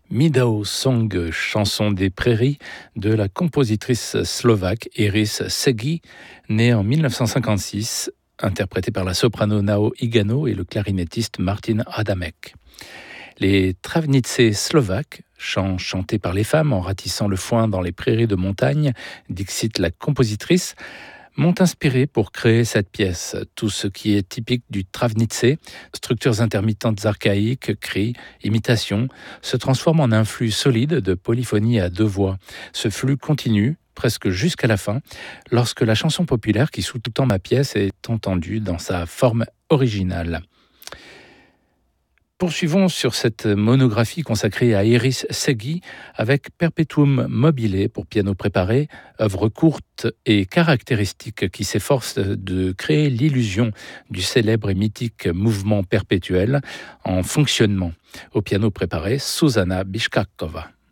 Midao Song, chanson des prairies, de la compositrice slovaque Iris Segi, née en 1956, interprétée par la soprano Nao Igano et le clarinettiste Martin Adamek. Les travnice slovaques, chants chantés par les femmes en ratissant le foin dans les prairies de montagne, dixit la compositrice, m'ont inspiré pour créer cette pièce. Tout ce qui est typique du travnice, structures intermittentes archaïques, cris, imitations, se transforme en un flux solide de polyphonie à deux voix. Ce flux continue, presque jusqu'à la fin, lorsque la chanson populaire qui sous-tend ma pièce est entendue dans sa forme originale. Poursuivons sur cette monographie consacrée à Iris Segi avec Perpetuum mobile pour piano préparé, œuvre courte et caractéristique qui s'efforce de créer l'illusion du célèbre et mythique mouvement perpétuel en fonctionnement. Au piano préparé, Zuzana Bishkakova.